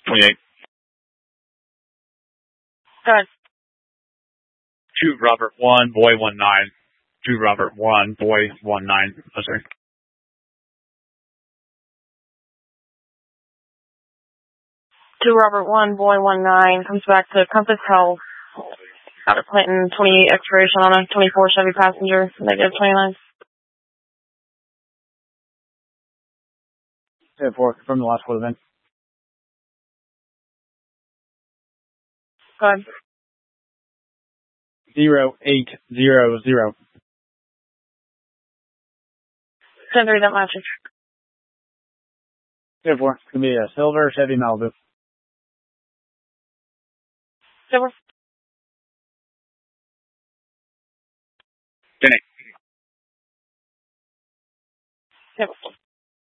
28. Go ahead. 2 Robert 1, boy 19. 2 Robert 1, boy 19. Oh, sorry. To Robert 1, boy 19, comes back to Compass Health. Out of Clinton, 28 expiration on a 24 Chevy Passenger, negative 29. 4, confirm the last quote event. Go ahead. 0800. 10-3, that matches. 4, it's going to be a silver Chevy Malibu. Silver. 10-8. Silver.